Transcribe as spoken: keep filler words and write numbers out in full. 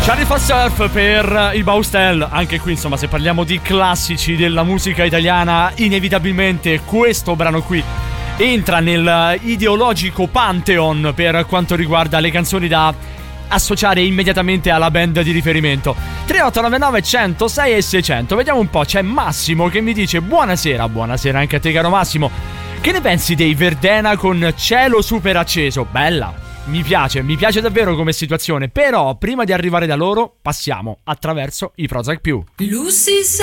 Sharifa Surf per i Baustelle. Anche qui, insomma, se parliamo di classici della musica italiana, inevitabilmente questo brano qui entra nel ideologico pantheon per quanto riguarda le canzoni da associare immediatamente alla band di riferimento. Tre otto nove nove uno zero sei e seicento. Vediamo un po', c'è Massimo che mi dice: buonasera, buonasera anche a te caro Massimo. Che ne pensi dei Verdena con Cielo super acceso? Bella, mi piace, mi piace davvero come situazione. Però prima di arrivare da loro passiamo attraverso i Prozac più. Lucy